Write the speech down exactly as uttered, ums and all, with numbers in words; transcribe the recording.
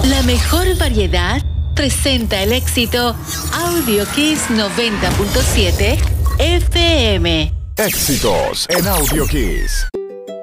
La mejor variedad presenta el éxito Audio Kiss noventa punto siete F M. Éxitos en Audio Kiss.